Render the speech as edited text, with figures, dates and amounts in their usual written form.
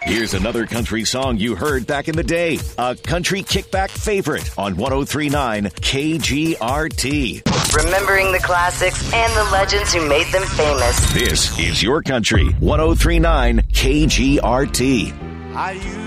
Here's another country song you heard back in the day. A country kickback favorite on 103.9 KGRT. Remembering the classics and the legends who made them famous. This is your country. 103.9 KGRT. I